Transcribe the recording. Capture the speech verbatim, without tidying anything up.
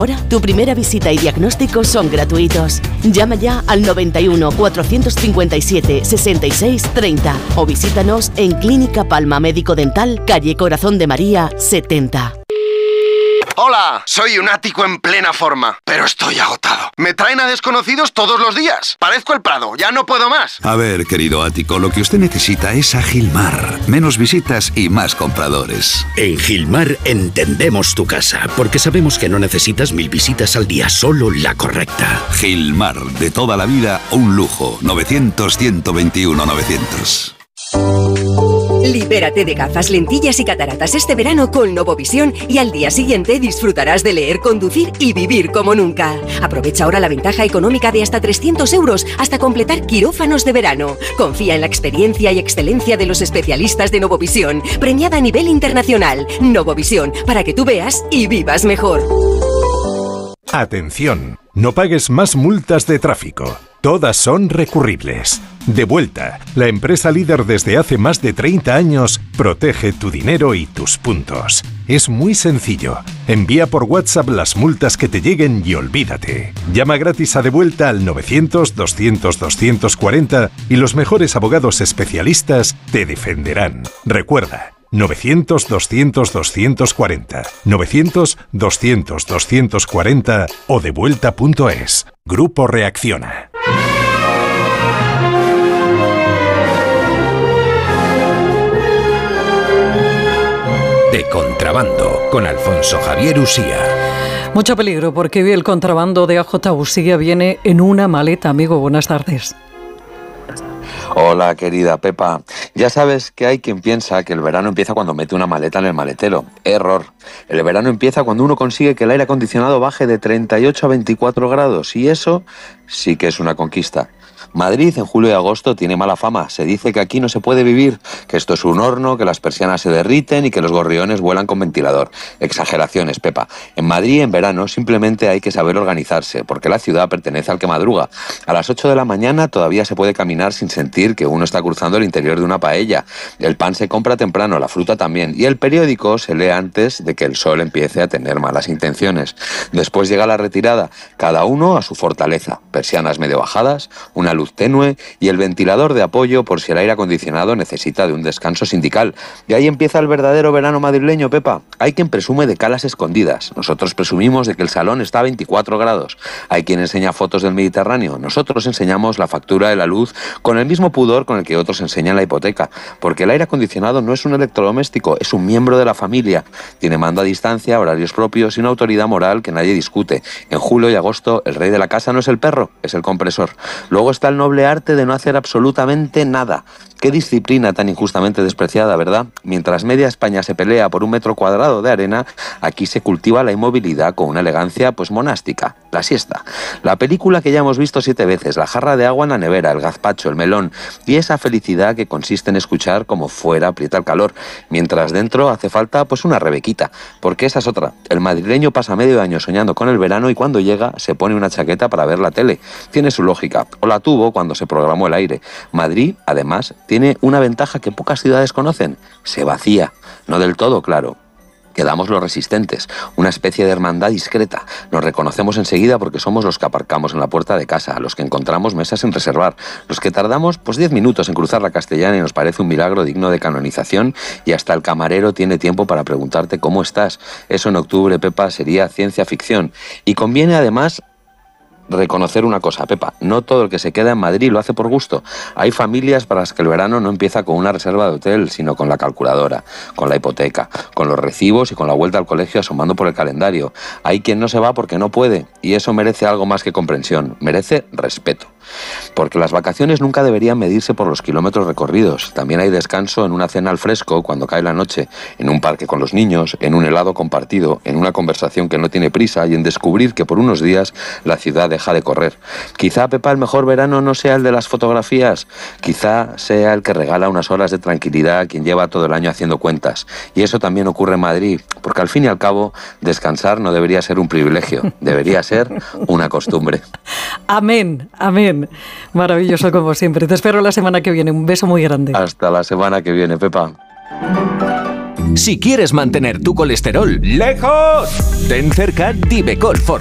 Ahora, tu primera visita y diagnóstico son gratuitos. Llama ya al noventa y uno, cuatrocientos cincuenta y siete, sesenta y seis, treinta o visítanos en Clínica Palma Médico Dental, calle Corazón de María, setenta. Hola, soy un ático en plena forma, pero estoy agotado. Me traen a desconocidos todos los días. Parezco el Prado, ya no puedo más. A ver, querido ático, lo que usted necesita es a Gilmar. Menos visitas y más compradores. En Gilmar entendemos tu casa, porque sabemos que no necesitas mil visitas al día, solo la correcta. Gilmar, de toda la vida, un lujo. novecientos, ciento veintiuno, novecientos. Libérate de gafas, lentillas y cataratas este verano con Novovisión y al día siguiente disfrutarás de leer, conducir y vivir como nunca. Aprovecha ahora la ventaja económica de hasta trescientos euros hasta completar quirófanos de verano. Confía en la experiencia y excelencia de los especialistas de Novovisión, premiada a nivel internacional. Novovisión, para que tú veas y vivas mejor. Atención, no pagues más multas de tráfico. Todas son recurribles. Devuelta, la empresa líder desde hace más de treinta años, protege tu dinero y tus puntos. Es muy sencillo. Envía por WhatsApp las multas que te lleguen y olvídate. Llama gratis a Devuelta al novecientos, doscientos, doscientos cuarenta y los mejores abogados especialistas te defenderán. Recuerda, novecientos, doscientos, doscientos cuarenta, novecientos, doscientos, doscientos cuarenta o devuelta punto es. Grupo Reacciona. De contrabando, con Alfonso Javier Usía. Mucho peligro, porque hoy el contrabando de A J Usía viene en una maleta, amigo. Buenas tardes. Hola, querida Pepa. Ya sabes que hay quien piensa que el verano empieza cuando mete una maleta en el maletero. Error. El verano empieza cuando uno consigue que el aire acondicionado baje de treinta y ocho a veinticuatro grados. Y eso sí que es una conquista. Madrid en julio y agosto tiene mala fama. Se dice que aquí no se puede vivir, que esto es un horno, que las persianas se derriten y que los gorriones vuelan con ventilador. Exageraciones, Pepa. En Madrid en verano simplemente hay que saber organizarse, porque la ciudad pertenece al que madruga. A las ocho de la mañana todavía se puede caminar sin sentir que uno está cruzando el interior de una paella. El pan se compra temprano, la fruta también, y el periódico se lee antes de que el sol empiece a tener malas intenciones. Después llega la retirada, cada uno a su fortaleza. Persianas medio bajadas, una luz tenue y el ventilador de apoyo por si el aire acondicionado necesita de un descanso sindical. Y ahí empieza el verdadero verano madrileño, Pepa. Hay quien presume de calas escondidas. Nosotros presumimos de que el salón está a veinticuatro grados. Hay quien enseña fotos del Mediterráneo. Nosotros enseñamos la factura de la luz con el mismo pudor con el que otros enseñan la hipoteca. Porque el aire acondicionado no es un electrodoméstico, es un miembro de la familia. Tiene mando a distancia, horarios propios y una autoridad moral que nadie discute. En julio y agosto el rey de la casa no es el perro, es el compresor. Luego está el noble arte de no hacer absolutamente nada. Qué disciplina tan injustamente despreciada, ¿verdad? Mientras media España se pelea por un metro cuadrado de arena, aquí se cultiva la inmovilidad con una elegancia pues monástica, la siesta. La película que ya hemos visto siete veces, la jarra de agua en la nevera, el gazpacho, el melón y esa felicidad que consiste en escuchar como fuera aprieta el calor, mientras dentro hace falta pues una rebequita, porque esa es otra. El madrileño pasa medio año soñando con el verano y cuando llega se pone una chaqueta para ver la tele. Tiene su lógica, o la tuvo cuando se programó el aire. Madrid, además, tiene una ventaja que pocas ciudades conocen. Se vacía. No del todo, claro. Quedamos los resistentes, una especie de hermandad discreta. Nos reconocemos enseguida porque somos los que aparcamos en la puerta de casa, los que encontramos mesas sin reservar, los que tardamos pues diez minutos en cruzar la Castellana y nos parece un milagro digno de canonización y hasta el camarero tiene tiempo para preguntarte cómo estás. Eso en octubre, Pepa, sería ciencia ficción. Y conviene además reconocer una cosa, Pepa, no todo el que se queda en Madrid lo hace por gusto. Hay familias para las que el verano no empieza con una reserva de hotel, sino con la calculadora, con la hipoteca, con los recibos y con la vuelta al colegio asomando por el calendario. Hay quien no se va porque no puede, y eso merece algo más que comprensión, merece respeto. Porque las vacaciones nunca deberían medirse por los kilómetros recorridos. También hay descanso en una cena al fresco cuando cae la noche, en un parque con los niños, en un helado compartido, en una conversación que no tiene prisa y en descubrir que por unos días la ciudad deja de correr. Quizá, Pepa, el mejor verano no sea el de las fotografías, quizá sea el que regala unas horas de tranquilidad a quien lleva todo el año haciendo cuentas. Y eso también ocurre en Madrid, porque al fin y al cabo descansar no debería ser un privilegio, debería ser una costumbre. Amén, amén. Maravilloso como siempre. Te espero la semana que viene. Un beso muy grande. Hasta la semana que viene, Pepa. Si quieres mantener tu colesterol lejos, ten cerca Divecol Forte.